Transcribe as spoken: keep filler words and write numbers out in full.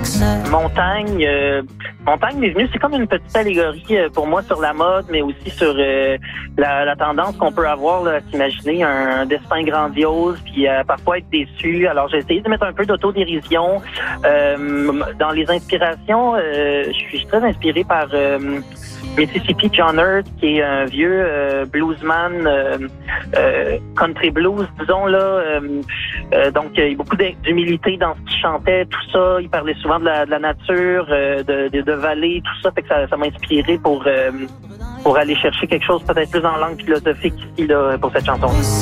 Montagne, euh, Montagne m'est venu, c'est comme une petite allégorie euh, pour moi sur la mode, mais aussi sur euh, la, la tendance qu'on peut avoir là, à s'imaginer un destin grandiose, puis euh, parfois être déçu. Alors j'ai essayé de mettre un peu d'autodérision. Euh, dans les inspirations, euh, je suis très inspiré par euh, Mississippi John Hurt, qui est un vieux euh, bluesman, euh, euh, country blues, disons là. Euh, euh, donc, il y a beaucoup d'humilité dans ce qu'il chantait, tout ça. Il parlait souvent de la, de la nature, euh, de, de, de vallées, tout ça. Fait que ça, ça m'a inspiré pour, euh, pour aller chercher quelque chose peut-être plus en langue philosophique ici là, pour cette chanson.